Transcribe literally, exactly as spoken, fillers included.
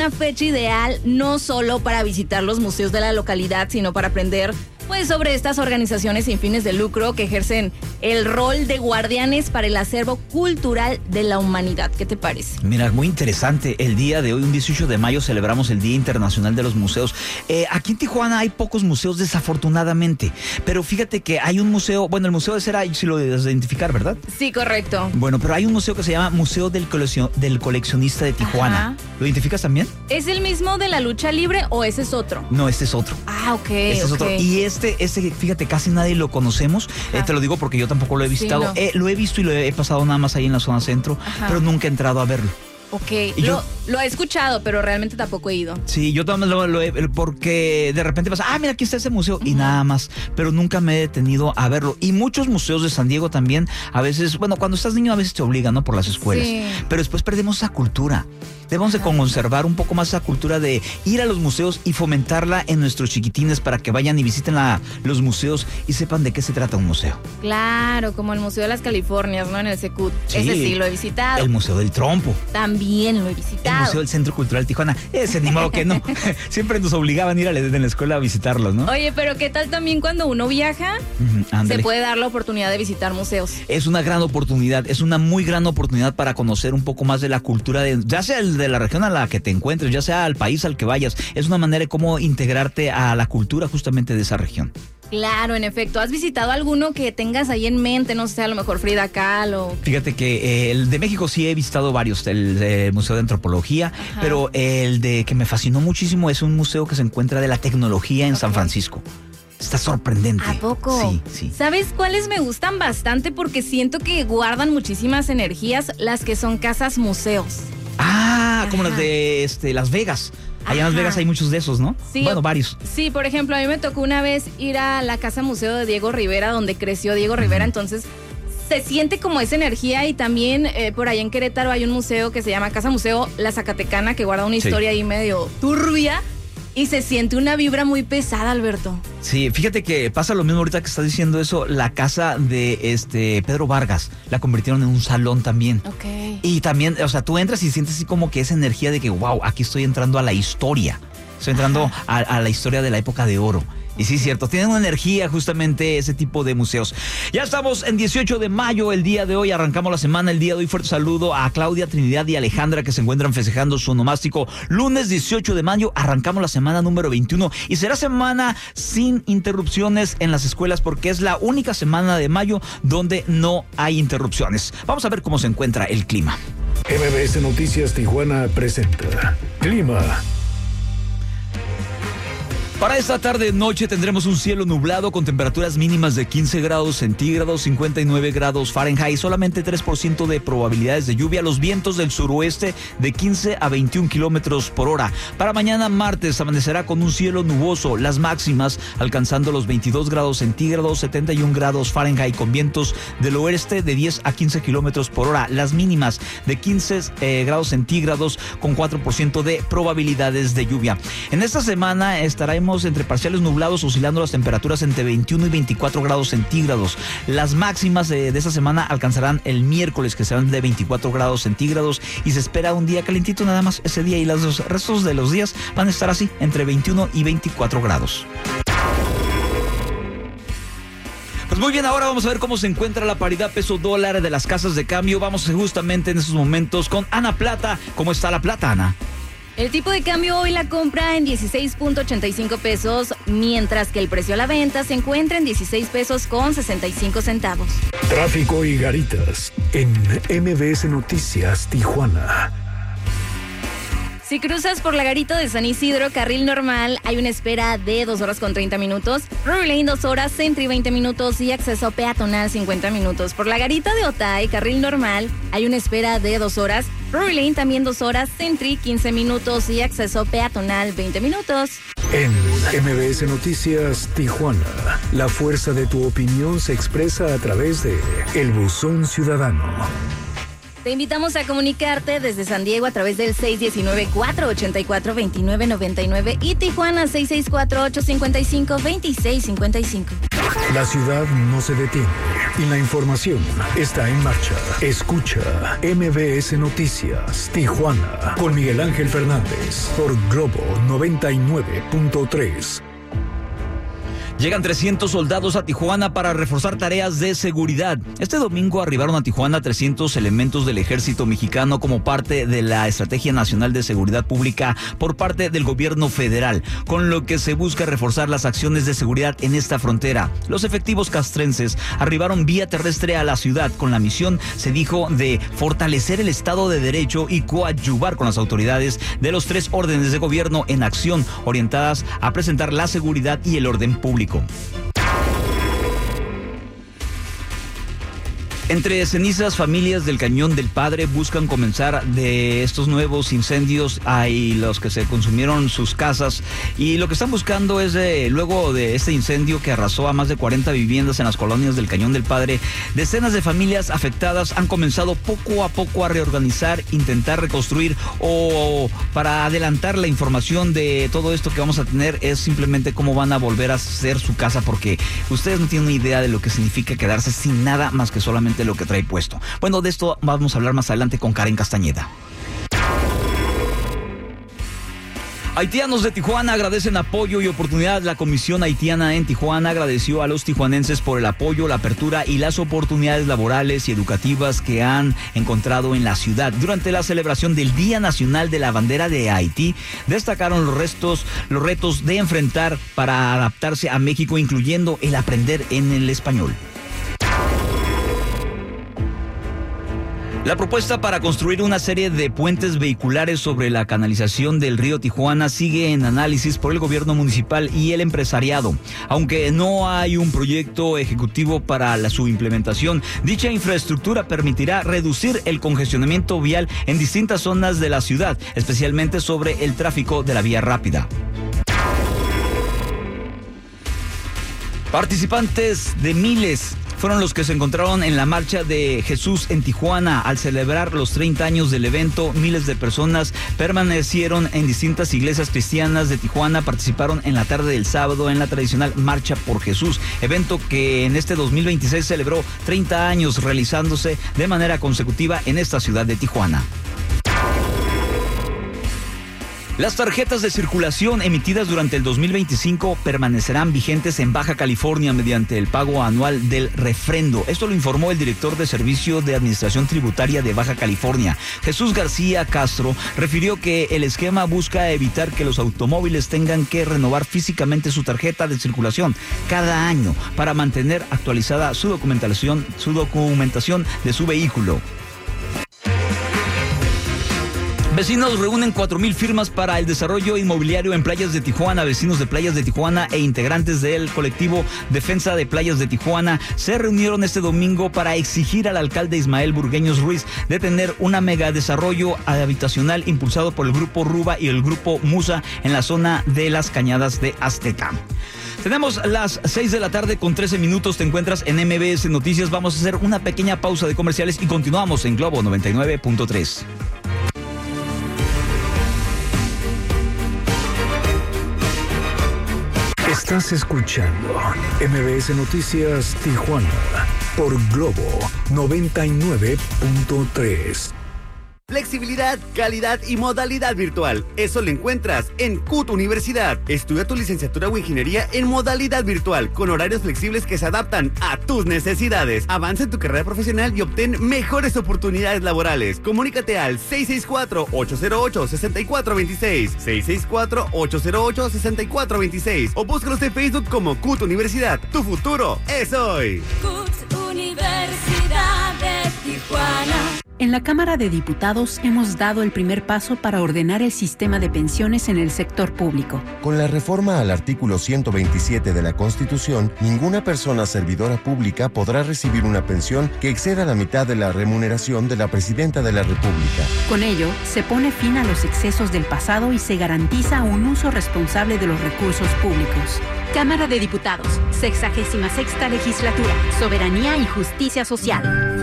Una fecha ideal no solo para visitar los museos de la localidad, sino para aprender pues sobre estas organizaciones sin fines de lucro que ejercen el rol de guardianes para el acervo cultural de la humanidad. ¿Qué te parece? Mira, muy interesante. El día de hoy, un dieciocho de mayo, celebramos el Día Internacional de los Museos. Eh, aquí en Tijuana hay pocos museos, desafortunadamente. Pero fíjate que hay un museo, bueno, el Museo de Cera, si lo debes identificar, ¿verdad? Sí, correcto. Bueno, pero hay un museo que se llama Museo del, Coleccion- del Coleccionista de Tijuana. Ajá. ¿Lo identificas también? ¿Es el mismo de la lucha libre o ese es otro? No, este es otro. Ah, ok, Este es ok. otro. Y este, este, fíjate, casi nadie lo conocemos. Eh, te lo digo porque yo tampoco lo he visitado. Sí, no. eh, lo he visto y lo he, he pasado nada más ahí en la zona centro, Ajá. pero nunca he entrado a verlo. Ok, Y lo, yo- lo he escuchado, pero realmente tampoco he ido. Sí, yo también lo, lo he, porque de repente pasa, ah, mira, aquí está ese museo, y nada más, pero nunca me he detenido a verlo. Y muchos museos de San Diego también, a veces, bueno, cuando estás niño a veces te obligan, ¿no? Por las escuelas. Sí. Pero después perdemos esa cultura. Debemos de conservar un poco más esa cultura de ir a los museos y fomentarla en nuestros chiquitines para que vayan y visiten la, los museos y sepan de qué se trata un museo. Claro, como el Museo de las Californias, ¿no? En el Secut. Sí. Ese sí lo he visitado. El Museo del Trompo. También lo he El visitado. Museo del Centro Cultural Tijuana. Ese ni modo que no. Siempre nos obligaban a ir a la, en la escuela a visitarlos, ¿no? Oye, pero ¿qué tal también cuando uno viaja? Ujú, ándale. Se puede dar la oportunidad de visitar museos. Es una gran oportunidad, es una muy gran oportunidad para conocer un poco más de la cultura, de, ya sea el de la región a la que te encuentres, ya sea al país al que vayas. Es una manera de cómo integrarte a la cultura justamente de esa región. Claro, en efecto. ¿Has visitado alguno que tengas ahí en mente? No sé, a lo mejor Frida Kahlo. Fíjate que eh, el de México sí he visitado varios, el, eh, Museo de Antropología, Ajá. pero el de que me fascinó muchísimo es un museo que se encuentra de la tecnología en Ok. San Francisco. Está sorprendente. ¿A poco? Sí, sí. ¿Sabes cuáles me gustan bastante? Porque siento que guardan muchísimas energías, las que son casas museos. Ah, como Ajá. las de este, Las Vegas. Allá en Las Ajá. Vegas hay muchos de esos, ¿no? Sí. Bueno, varios. Sí, por ejemplo, a mí me tocó una vez ir a la casa museo de Diego Rivera, donde creció Diego Rivera, entonces se siente como esa energía. Y también eh, por allá en Querétaro hay un museo que se llama Casa Museo La Zacatecana, que guarda una Sí. historia ahí medio turbia y se siente una vibra muy pesada, Alberto. Sí, fíjate que pasa lo mismo ahorita que estás diciendo eso. La casa de este Pedro Vargas la convirtieron en un salón también. Ok. Y también, o sea, tú entras y sientes así como que esa energía de que, wow, aquí estoy entrando a la historia. Estoy entrando a, a la historia de la época de oro. Y sí, es cierto, tienen una energía justamente ese tipo de museos. Ya estamos en dieciocho de mayo, el día de hoy, arrancamos la semana. El día de hoy, fuerte saludo a Claudia, Trinidad y Alejandra, que se encuentran festejando su onomástico. Lunes dieciocho de mayo, arrancamos la semana número veintiuno y será semana sin interrupciones en las escuelas porque es la única semana de mayo donde no hay interrupciones. Vamos a ver cómo se encuentra el clima. M B S Noticias Tijuana presenta Clima. Para esta tarde noche tendremos un cielo nublado con temperaturas mínimas de quince grados centígrados, cincuenta y nueve grados Fahrenheit, solamente tres por ciento de probabilidades de lluvia, los vientos del suroeste de quince a veintiún kilómetros por hora. Para mañana martes amanecerá con un cielo nuboso, las máximas alcanzando los veintidós grados centígrados, setenta y un grados Fahrenheit, con vientos del oeste de diez a quince kilómetros por hora, las mínimas de quince eh, grados centígrados con cuatro por ciento de probabilidades de lluvia. En esta semana estaremos entre parciales nublados, oscilando las temperaturas entre veintiuno y veinticuatro grados centígrados. Las máximas de, de esta semana alcanzarán el miércoles, que serán de veinticuatro grados centígrados, y se espera un día calentito nada más ese día, y los restos de los días van a estar así, entre veintiuno y veinticuatro grados. Pues muy bien, ahora vamos a ver cómo se encuentra la paridad peso dólar de las casas de cambio. Vamos justamente en estos momentos con Ana Plata. ¿Cómo está la plata, Ana? El tipo de cambio hoy la compra en dieciséis punto ochenta y cinco pesos, mientras que el precio a la venta se encuentra en dieciséis pesos con sesenta y cinco centavos. Tráfico y garitas en M B S Noticias Tijuana. Si cruzas por la garita de San Isidro, carril normal, hay una espera de dos horas con treinta minutos, Rory Lane dos horas, Sentry veinte minutos y acceso peatonal cincuenta minutos. Por la garita de Otay, carril normal, hay una espera de dos horas, Rory Lane también dos horas, Sentry quince minutos y acceso peatonal veinte minutos. En M B S Noticias Tijuana, la fuerza de tu opinión se expresa a través de El Buzón Ciudadano. Te invitamos a comunicarte desde San Diego a través del seis uno nueve, cuatro ocho cuatro, dos nueve nueve nueve y Tijuana seis seis cuatro, ocho cinco cinco, dos seis cinco cinco. La ciudad no se detiene y la información está en marcha. Escucha M B S Noticias Tijuana con Miguel Ángel Fernández por Globo noventa y nueve punto tres. Llegan trescientos soldados a Tijuana para reforzar tareas de seguridad. Este domingo arribaron a Tijuana trescientos elementos del ejército mexicano como parte de la Estrategia Nacional de Seguridad Pública por parte del gobierno federal, con lo que se busca reforzar las acciones de seguridad en esta frontera. Los efectivos castrenses arribaron vía terrestre a la ciudad con la misión, se dijo, de fortalecer el Estado de Derecho y coadyuvar con las autoridades de los tres órdenes de gobierno en acción orientadas a presentar la seguridad y el orden público. Entre cenizas, familias del Cañón del Padre buscan comenzar de estos nuevos incendios. Hay los que se consumieron sus casas y lo que están buscando es, de, luego de este incendio que arrasó a más de cuarenta viviendas en las colonias del Cañón del Padre, decenas de familias afectadas han comenzado poco a poco a reorganizar, intentar reconstruir, o para adelantar la información de todo esto que vamos a tener es simplemente cómo van a volver a hacer su casa, porque ustedes no tienen una idea de lo que significa quedarse sin nada más que solamente lo que trae puesto. Bueno, de esto vamos a hablar más adelante con Karen Castañeda. Haitianos de Tijuana agradecen apoyo y oportunidad. La Comisión Haitiana en Tijuana agradeció a los tijuanenses por el apoyo, la apertura y las oportunidades laborales y educativas que han encontrado en la ciudad. Durante la celebración del Día Nacional de la Bandera de Haití, destacaron los restos, los retos de enfrentar para adaptarse a México, incluyendo el aprender en el español. La propuesta para construir una serie de puentes vehiculares sobre la canalización del río Tijuana sigue en análisis por el gobierno municipal y el empresariado. Aunque no hay un proyecto ejecutivo para la, su implementación, dicha infraestructura permitirá reducir el congestionamiento vial en distintas zonas de la ciudad, especialmente sobre el tráfico de la vía rápida. Participantes de miles fueron los que se encontraron en la marcha de Jesús en Tijuana. Al celebrar los treinta años del evento, miles de personas permanecieron en distintas iglesias cristianas de Tijuana, participaron en la tarde del sábado en la tradicional Marcha por Jesús, evento que en este dos mil veintiséis celebró treinta años realizándose de manera consecutiva en esta ciudad de Tijuana. Las tarjetas de circulación emitidas durante el dos mil veinticinco permanecerán vigentes en Baja California mediante el pago anual del refrendo. Esto lo informó el director de Servicio de Administración Tributaria de Baja California, Jesús García Castro. Refirió que el esquema busca evitar que los automóviles tengan que renovar físicamente su tarjeta de circulación cada año para mantener actualizada su documentación, su documentación de su vehículo. Vecinos reúnen cuatro mil firmas para el desarrollo inmobiliario en playas de Tijuana. Vecinos de playas de Tijuana e integrantes del colectivo Defensa de Playas de Tijuana se reunieron este domingo para exigir al alcalde Ismael Burgueños Ruiz detener una mega desarrollo habitacional impulsado por el Grupo Ruba y el Grupo Musa en la zona de las Cañadas de Azteca. Tenemos las seis de la tarde con trece minutos. Te encuentras en M B S Noticias. Vamos a hacer una pequeña pausa de comerciales y continuamos en Globo noventa y nueve punto tres. Estás escuchando M B S Noticias Tijuana por Globo noventa y nueve punto tres. Flexibilidad, calidad y modalidad virtual. Eso lo encuentras en C U T Universidad. Estudia tu licenciatura o ingeniería en modalidad virtual, con horarios flexibles que se adaptan a tus necesidades. Avanza en tu carrera profesional y obtén mejores oportunidades laborales. Comunícate al seis seis cuatro, ocho cero ocho, seis cuatro dos seis, seis seis cuatro, ocho cero ocho, seis cuatro dos seis o búscalos en Facebook como C U T Universidad. Tu futuro es hoy. C U T Universidad de Tijuana. En la Cámara de Diputados hemos dado el primer paso para ordenar el sistema de pensiones en el sector público. Con la reforma al artículo ciento veintisiete de la Constitución, ninguna persona servidora pública podrá recibir una pensión que exceda la mitad de la remuneración de la Presidenta de la República. Con ello, se pone fin a los excesos del pasado y se garantiza un uso responsable de los recursos públicos. Cámara de Diputados, sexagésima sexta legislatura, soberanía y justicia social.